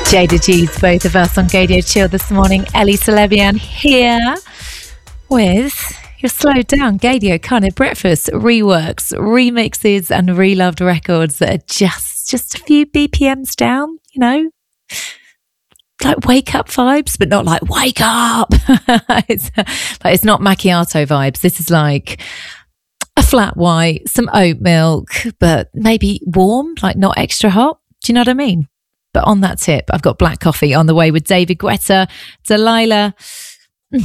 Jada G's, both of us on Gaydio Chill this morning. Ellie Salebian here with your slowed down Gaydio kind of breakfast reworks, remixes and reloved records that are just a few BPMs down, you know, like wake up vibes, but not like wake up. It's not macchiato vibes. This is like a flat white, some oat milk, but maybe warm, like not extra hot. Do you know what I mean? But on that tip, I've got black coffee on the way with David Guetta, Delilah,